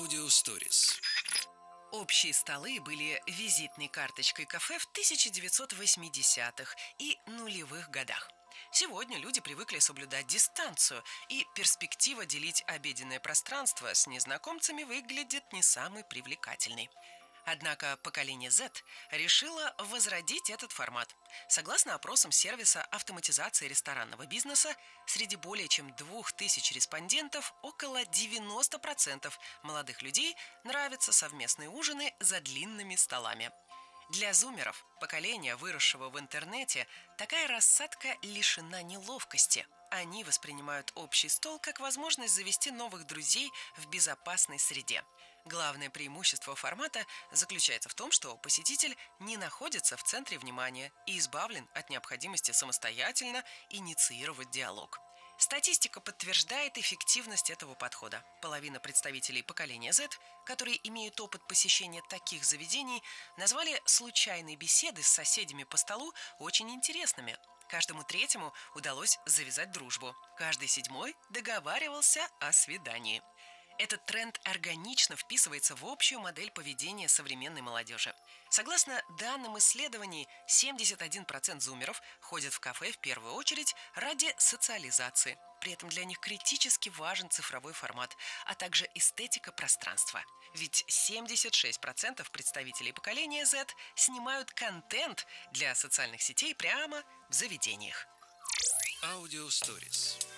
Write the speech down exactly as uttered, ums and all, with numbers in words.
Аудиосторис. Общие столы были визитной карточкой кафе в тысяча девятьсот восьмидесятых и нулевых годах. Сегодня люди привыкли соблюдать дистанцию, и перспектива делить обеденное пространство с незнакомцами выглядит не самой привлекательной. Однако поколение Z решило возродить этот формат. Согласно опросам сервиса автоматизации ресторанного бизнеса, среди более чем двух тысяч респондентов около девяносто процентов молодых людей нравятся совместные ужины за длинными столами. Для зумеров, поколения, выросшего в интернете, такая рассадка лишена неловкости. Они воспринимают общий стол как возможность завести новых друзей в безопасной среде. Главное преимущество формата заключается в том, что посетитель не находится в центре внимания и избавлен от необходимости самостоятельно инициировать диалог. Статистика подтверждает эффективность этого подхода. Половина представителей поколения Z, которые имеют опыт посещения таких заведений, назвали случайные беседы с соседями по столу очень интересными. Каждому третьему удалось завязать дружбу. Каждый седьмой договаривался о свидании. Этот тренд органично вписывается в общую модель поведения современной молодежи. Согласно данным исследований, семьдесят один процент зумеров ходят в кафе в первую очередь ради социализации. При этом для них критически важен цифровой формат, а также эстетика пространства. Ведь семьдесят шесть процентов представителей поколения Z снимают контент для социальных сетей прямо в заведениях. Аудиосторис.